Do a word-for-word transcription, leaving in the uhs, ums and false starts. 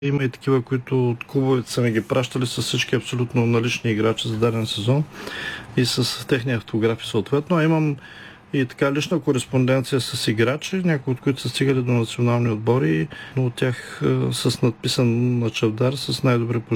Има и такива, които от клубовете са ми ги пращали с всички абсолютно налични играчи за даден сезон и с техни автографи съответно. А имам и така лична кореспонденция с играчи, някои от които са стигали до национални отбори, но от тях с надписан на чавдар с най-добри пожелания